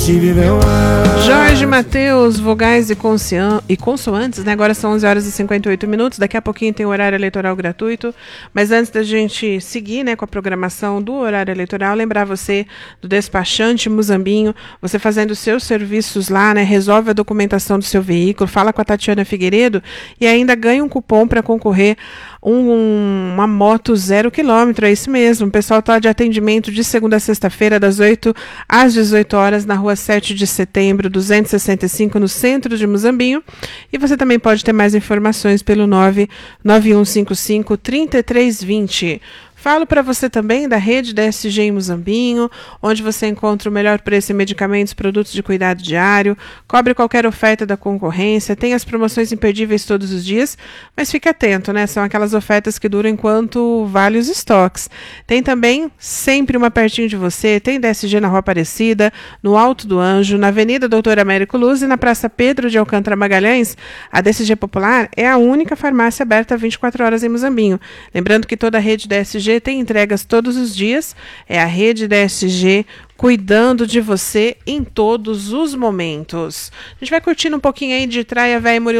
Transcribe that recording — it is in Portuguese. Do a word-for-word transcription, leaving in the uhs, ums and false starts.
Jorge Mateus, vogais e, e consoantes, né? Agora são onze horas e cinquenta e oito minutos. Daqui a pouquinho tem o horário eleitoral gratuito. Mas antes da gente seguir, né, com a programação do horário eleitoral, lembrar você do despachante Muzambinho, você fazendo os seus serviços lá, né? Resolve a documentação do seu veículo, fala com a Tatiana Figueiredo e ainda ganha um cupom para concorrer um, uma moto zero quilômetro. É isso mesmo. O pessoal está de atendimento de segunda a sexta-feira, das oito às dezoito horas, na rua sete de setembro, duzentos e sessenta e cinco, no centro de Muzambinho. E você também pode ter mais informações pelo nove nove um cinco cinco, três três dois zero. Falo para você também da rede da S G em Muzambinho, onde você encontra o melhor preço em medicamentos, produtos de cuidado diário, cobre qualquer oferta da concorrência, tem as promoções imperdíveis todos os dias, mas fique atento, né? São aquelas ofertas que duram enquanto vale os estoques. Tem também sempre uma pertinho de você, tem da S G na Rua Aparecida, no Alto do Anjo, na Avenida Doutor Américo Luz e na Praça Pedro de Alcântara Magalhães. A D S G Popular é a única farmácia aberta vinte e quatro horas em Muzambinho. Lembrando que toda a rede da S G tem entregas todos os dias, é a rede da S G cuidando de você em todos os momentos. A gente vai curtindo um pouquinho aí de Traia Véia Murilo